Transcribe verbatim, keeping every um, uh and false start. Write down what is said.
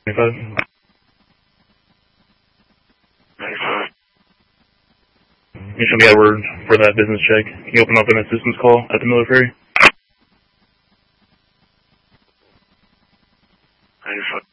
twenty-five. ninety-five. You should be Edward for that business check. Can you open up an assistance call at the Miller Ferry? ninety-five.